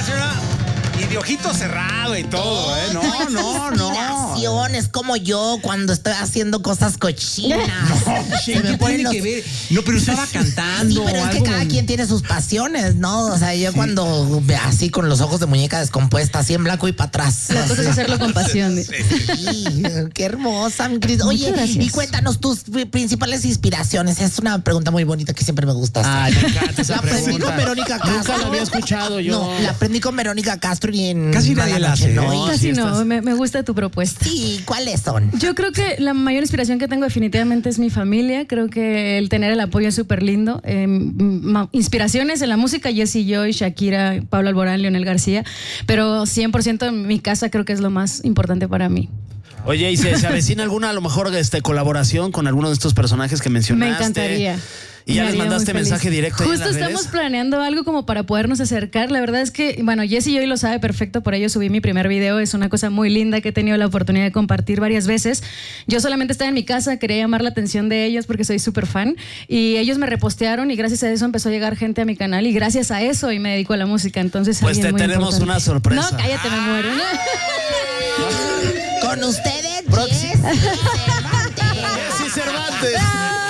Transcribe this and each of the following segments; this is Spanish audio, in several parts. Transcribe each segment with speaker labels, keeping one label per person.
Speaker 1: Y de ojito cerrado y todo, ¿eh? No.
Speaker 2: Es como yo cuando estoy haciendo cosas cochinas.
Speaker 1: ¿Qué tiene que ver? No, pero estaba cantando.
Speaker 2: Sí, pero es que cada quien tiene sus pasiones, ¿no? O sea, yo cuando así con los ojos de muñeca descompuesta, así en blanco y para atrás.
Speaker 3: La cosa es hacerlo con pasión.
Speaker 2: Sí, qué hermosa, mi Cris. Oye, y cuéntanos tus principales inspiraciones. Es una pregunta muy bonita que siempre me gusta hacer.
Speaker 4: Ay, me encanta esa
Speaker 2: La aprendí
Speaker 4: pregunta.
Speaker 2: con Verónica Castro.
Speaker 4: Nunca la había escuchado yo.
Speaker 2: No, la aprendí con Verónica Castro y en
Speaker 1: Casi nadie la hace.
Speaker 2: ¿no?
Speaker 3: Casi no, me gusta tu propuesta.
Speaker 2: Sí, ¿cuáles son?
Speaker 3: Yo creo que la mayor inspiración que tengo definitivamente es mi familia. Creo que el tener el apoyo es súper lindo. Inspiraciones en la música, Jessie Joy, Shakira, Pablo Alborán, Leonel García. Pero 100% en mi casa creo que es lo más importante para mí.
Speaker 4: Oye, ¿y se avecina alguna, a lo mejor, colaboración con alguno de estos personajes que mencionaste?
Speaker 3: Me encantaría.
Speaker 4: Y ya
Speaker 3: Me
Speaker 4: les
Speaker 3: haría
Speaker 4: mandaste
Speaker 3: muy feliz.
Speaker 4: mensaje directo ahí en
Speaker 3: Justo
Speaker 4: las
Speaker 3: estamos
Speaker 4: redes.
Speaker 3: planeando algo como para podernos acercar. La verdad es que, bueno, Jessie hoy lo sabe perfecto, por ello subí mi primer video. Es una cosa muy linda que he tenido la oportunidad de compartir varias veces. Yo solamente estaba en mi casa, quería llamar la atención de ellos porque soy súper fan. Y ellos me repostearon y gracias a eso empezó a llegar gente a mi canal. Y gracias a eso hoy me dedico a la música. Entonces,
Speaker 4: Pues te
Speaker 3: muy
Speaker 4: tenemos
Speaker 3: importante.
Speaker 4: una sorpresa.
Speaker 3: No, cállate, me muero.
Speaker 2: Con ustedes,
Speaker 4: Jessie
Speaker 2: Jessie
Speaker 4: Cervantes.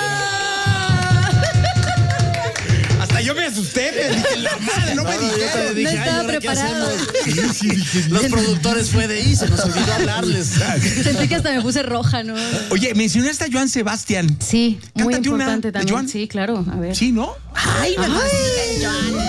Speaker 1: Hasta yo me asusté. Me dije, la madre, no me
Speaker 4: Yo te
Speaker 1: dijeron.
Speaker 4: dije,
Speaker 3: No estaba
Speaker 4: ¿ahora qué
Speaker 3: preparado.
Speaker 4: hacemos? Los productores fue de ahí, se nos olvidó hablarles.
Speaker 3: Sentí que hasta me puse roja, ¿no?
Speaker 1: Oye, mencionaste a Joan Sebastián.
Speaker 3: Sí, muy
Speaker 1: Cántate una
Speaker 3: importante
Speaker 1: de
Speaker 3: también.
Speaker 1: Joan.
Speaker 3: Sí, claro, a ver.
Speaker 1: Sí, ¿no?
Speaker 2: Ay, me fascina el Joan.